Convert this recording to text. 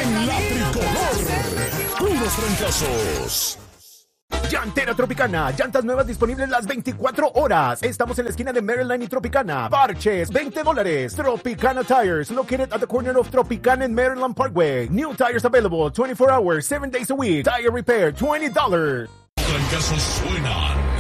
en la tricolor. Puros trancazos. Llantera Tropicana, llantas nuevas disponibles las 24 horas. Estamos en la esquina de Maryland y Tropicana. Parches, $20. Tropicana Tires, located at the corner of Tropicana and Maryland Parkway. New tires available 24 hours, 7 days a week. Tire repair, $20. Trancazos suenan